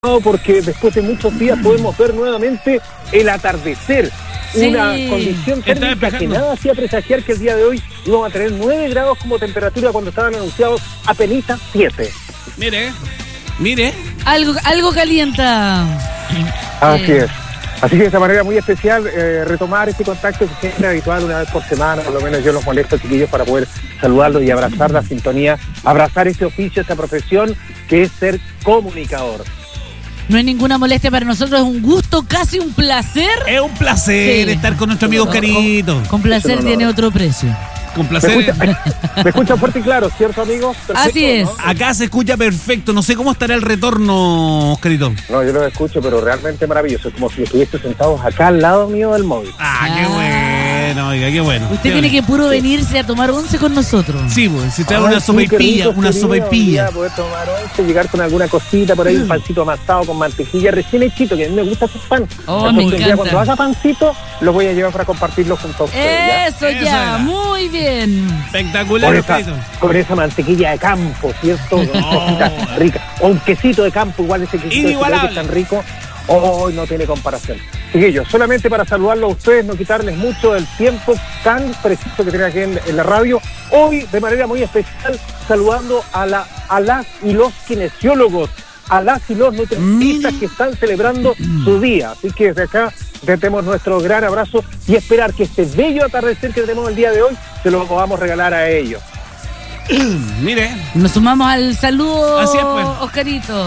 porque después de muchos días podemos ver nuevamente el atardecer. Sí. Una condición térmica que nada hacía presagiar que el día de hoy íbamos a tener 9 grados como temperatura cuando estaban anunciados apenas 7. Mire. Algo calienta. Así es. Así que de esta manera muy especial retomar este contacto que siempre es habitual una vez por semana, por lo menos yo los molesto, chiquillos, para poder saludarlos y abrazar la sintonía, abrazar este oficio, esta profesión que es ser comunicador. No hay ninguna molestia para nosotros, es un gusto, casi un placer. Es un placer estar con nuestro amigo Oscarito. Con placer tiene otro precio. Con placer. Me escuchan fuerte y claro, ¿cierto, amigo? Perfecto, así es. ¿no? Acá se escucha perfecto. No sé cómo estará el retorno, Oscarito. No, yo lo escucho, pero realmente maravilloso. Es como si estuviese sentados acá al lado mío del móvil. Qué bueno, oiga, qué bueno. Usted tiene que puro venirse a tomar once con nosotros. Sí, pues, si te da una sopaipilla, Poder tomar once, llegar con alguna cosita por ahí, un pancito amasado con mantequilla, recién hechito, que a mí me gusta hacer pan. Oh, me encanta. Cuando haga pancito, lo voy a llevar para compartirlo junto a ustedes. Eso ya, muy bien. Espectacular, con esa mantequilla de campo, ¿cierto? Cosita rica. O un quesito de campo, igual ese quesito de que es tan rico. Hoy no tiene comparación. Chiquillos, solamente para saludarlos a ustedes, no quitarles mucho del tiempo tan preciso que tienen aquí en la radio. Hoy, de manera muy especial, saludando a las y los kinesiólogos, a las y los nutricionistas que están celebrando su día. Así que desde acá tenemos nuestro gran abrazo y esperar que este bello atardecer que tenemos el día de hoy se lo podamos regalar a ellos. Mire. Nos sumamos al saludo, así es, pues. Oscarito.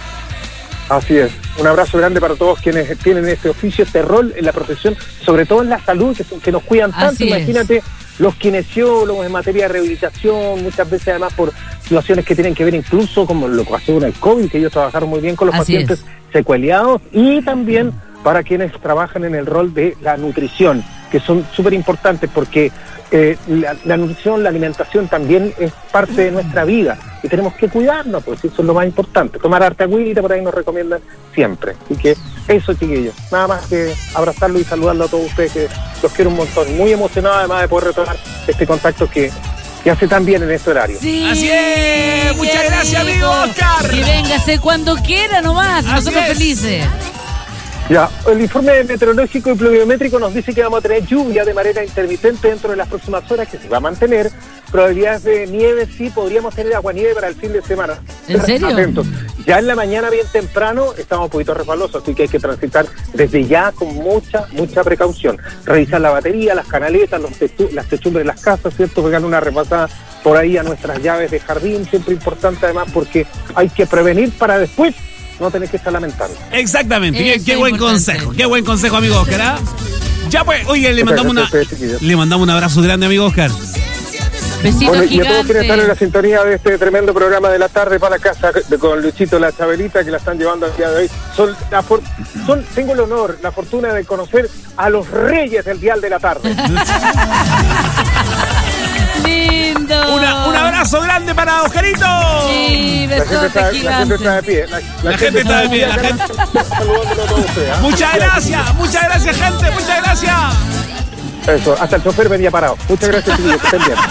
Así es. Un abrazo grande para todos quienes tienen este oficio, este rol en la profesión, sobre todo en la salud, que nos cuidan tanto. Así imagínate, los kinesiólogos en materia de rehabilitación, muchas veces además por situaciones que tienen que ver incluso como lo que pasó con el COVID, que ellos trabajaron muy bien con los pacientes secueleados, y también para quienes trabajan en el rol de la nutrición, que son súper importantes porque la nutrición, la alimentación también es parte de nuestra vida y tenemos que cuidarnos, pues eso es lo más importante. Tomar harta agüita, por ahí nos recomiendan siempre. Así que eso, chiquillos, nada más que abrazarlo y saludarlo a todos ustedes, que los quiero un montón. Muy emocionado además de poder retomar este contacto que hace tan bien en este horario. Sí, así es. Muchas gracias, amigo Oscar. Y véngase cuando quiera nomás, nosotros felices. Ya, el informe meteorológico y pluviométrico nos dice que vamos a tener lluvia de manera intermitente dentro de las próximas horas, que se va a mantener. Probabilidades de nieve, sí, podríamos tener aguanieve para el fin de semana. ¿En serio? Atentos. Ya en la mañana bien temprano estamos un poquito resbalosos, así que hay que transitar desde ya con mucha precaución. Revisar la batería, las canaletas, las techumbres de las casas, ¿cierto? Pegar una repasada por ahí a nuestras llaves de jardín, siempre importante además porque hay que prevenir para después no tenés que estar lamentando. Exactamente. Qué buen consejo, amigo Oscar. Ya pues, oye, le mandamos un abrazo grande, amigo Oscar. Besitos gigantes. Y a todos quienes están en la sintonía de este tremendo programa de la tarde para la casa con Luchito, la Chabelita, que la están llevando al día de hoy. Tengo el honor, la fortuna de conocer a los reyes del dial de la tarde. Lindo. Un abrazo grande para Oscarito. Sí, besote gigante. La gente está de pie. La gente está de pie. Saludándolo a todos ustedes. Muchas gracias, gente. Muchas gracias. Eso, hasta el chofer venía parado. Muchas gracias, chicos, que estén bien.